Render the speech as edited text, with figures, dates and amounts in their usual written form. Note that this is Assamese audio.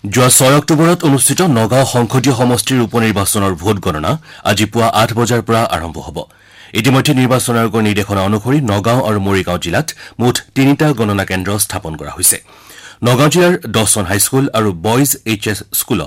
যোৱা 6 অক্টোবৰত অনুষ্ঠিত নগাঁও সংসদীয় সমষ্টিৰ উপনিৰ্বাচনৰ ভোট গণনা আজি পুৱা 8 বজাৰ পৰা আৰম্ভ হ'ব। ইতিমধ্যে নিৰ্বাচন আয়োগৰ নিৰ্দেশনা অনুসৰি নগাঁও আৰু মৰিগাঁও জিলাত মুঠ 3টা গণনা কেন্দ্ৰ স্থাপন কৰা হৈছে। নগাঁও জিলাৰ 10খন হাইস্কুল আৰু বয়জ এইচএছ স্কুলত